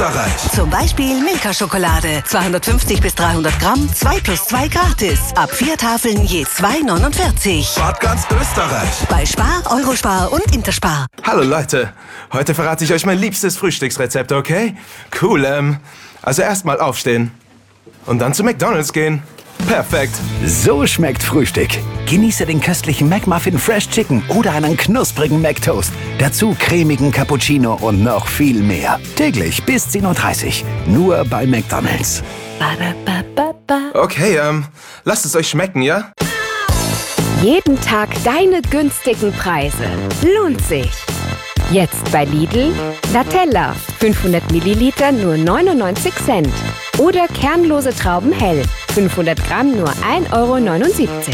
Österreich. Zum Beispiel Milka-Schokolade. 250 bis 300 Gramm, 2 plus 2 gratis. Ab 4 Tafeln je 2,49. Spart ganz Österreich. Bei Spar, Eurospar und Interspar. Hallo Leute, heute verrate ich euch mein liebstes Frühstücksrezept, okay? Cool, also erstmal aufstehen und dann zu McDonald's gehen. Perfekt. So schmeckt Frühstück. Genieße den köstlichen McMuffin Fresh Chicken oder einen knusprigen McToast. Dazu cremigen Cappuccino und noch viel mehr. Täglich bis 10:30 Uhr. Nur bei McDonald's. Okay, lasst es euch schmecken, ja? Jeden Tag deine günstigen Preise. Lohnt sich. Jetzt bei Lidl, Nutella, 500 Milliliter nur 99 Cent. Oder kernlose Trauben hell, 500 Gramm nur 1,79 €.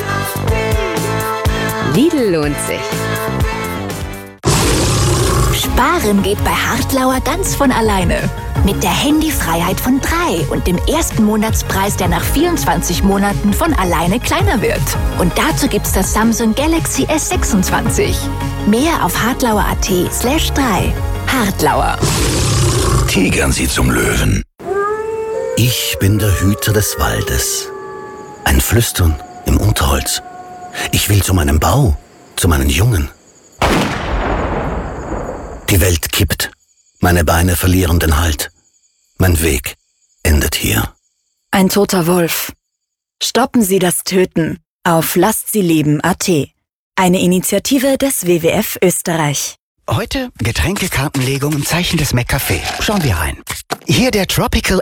Lidl lohnt sich. Sparen geht bei Hartlauer ganz von alleine. Mit der Handyfreiheit von 3 und dem ersten Monatspreis, der nach 24 Monaten von alleine kleiner wird. Und dazu gibt's das Samsung Galaxy S26. Mehr auf hartlauer.at/3. Hartlauer. Tigern Sie zum Löwen. Ich bin der Hüter des Waldes. Ein Flüstern im Unterholz. Ich will zu meinem Bau, zu meinen Jungen. Die Welt kippt. Meine Beine verlieren den Halt. Mein Weg endet hier. Ein toter Wolf. Stoppen Sie das Töten auf lasstsileben.at. Eine Initiative des WWF Österreich. Heute Getränkekartenlegung im Zeichen des McCafé. Schauen wir rein. Hier der Tropical